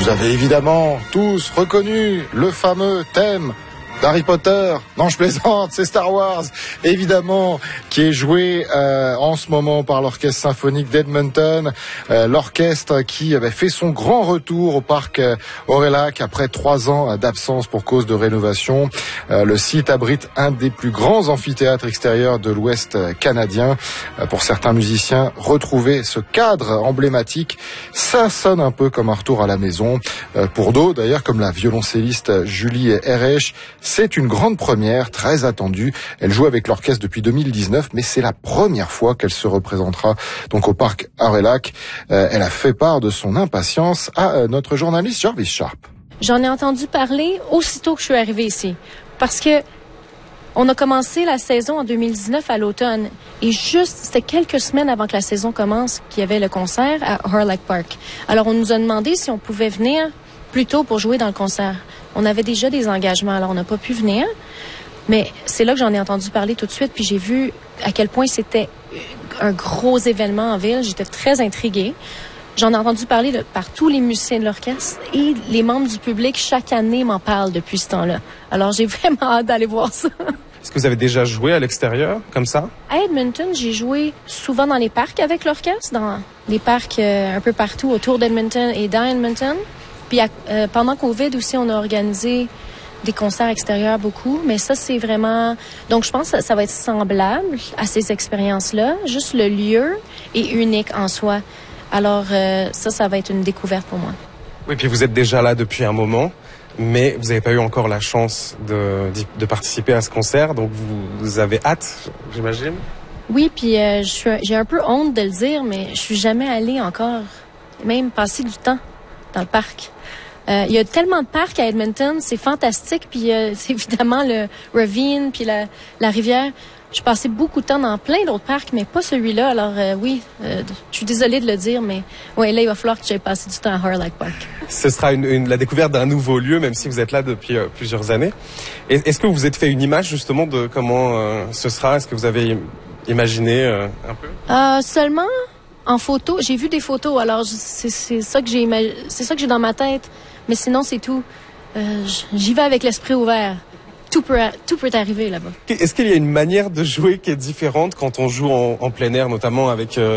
Vous avez évidemment tous reconnu le fameux thème d'Harry Potter. Non, je plaisante, c'est Star Wars, évidemment, qui est joué en ce moment par l'Orchestre Symphonique d'Edmonton. L'orchestre qui avait fait son grand retour au parc Aurelac après 3 ans d'absence pour cause de rénovation. Le site abrite un des plus grands amphithéâtres extérieurs de l'Ouest canadien. Pour certains musiciens, retrouver ce cadre emblématique, ça sonne un peu comme un retour à la maison. Pour d'autres, d'ailleurs, comme la violoncelliste Julie Erech, c'est une grande première, très attendue. Elle joue avec l'orchestre depuis 2019, mais c'est la première fois qu'elle se représentera donc au parc Aurelac. Elle a fait part de son impatience à notre journaliste Jarvis Sharp. J'en ai entendu parler aussitôt que je suis arrivée ici, parce que on a commencé la saison en 2019 à l'automne, et c'était quelques semaines avant que la saison commence qu'il y avait le concert à Aurelac Park. Alors on nous a demandé si on pouvait venir plus tôt pour jouer dans le concert. On avait déjà des engagements, alors on n'a pas pu venir. Mais c'est là que j'en ai entendu parler tout de suite, puis j'ai vu à quel point c'était un gros événement en ville. J'étais très intriguée. J'en ai entendu parler par tous les musiciens de l'orchestre et les membres du public. Chaque année m'en parlent depuis ce temps-là. Alors j'ai vraiment hâte d'aller voir ça. Est-ce que vous avez déjà joué à l'extérieur, comme ça? À Edmonton, j'ai joué souvent dans les parcs avec l'orchestre, dans les parcs un peu partout autour d'Edmonton et dans Edmonton. Puis pendant Covid aussi, on a organisé des concerts extérieurs beaucoup, mais ça, c'est vraiment... Donc, je pense que ça va être semblable à ces expériences-là. Juste le lieu est unique en soi. Alors, ça va être une découverte pour moi. Oui, puis vous êtes déjà là depuis un moment, mais vous n'avez pas eu encore la chance de participer à ce concert, donc vous avez hâte, j'imagine? Oui, puis j'ai un peu honte de le dire, mais je suis jamais allée encore, même passer du temps dans le parc. Il y a tellement de parcs à Edmonton, c'est fantastique, puis c'est évidemment le ravine, puis la rivière. Je passais beaucoup de temps dans plein d'autres parcs, mais pas celui-là. Alors oui, je suis désolée de le dire, mais ouais, là, il va falloir que j'aille passer du temps à Aurelac Park. Ce sera la découverte d'un nouveau lieu, même si vous êtes là depuis plusieurs années. Est-ce que vous vous êtes fait une image justement de comment ce sera? Est-ce que vous avez imaginé un peu? Seulement en photo. J'ai vu des photos, alors c'est ça que j'ai dans ma tête. Mais sinon, c'est tout. J'y vais avec l'esprit ouvert. Tout peut arriver là-bas. Est-ce qu'il y a une manière de jouer qui est différente quand on joue en plein air, notamment avec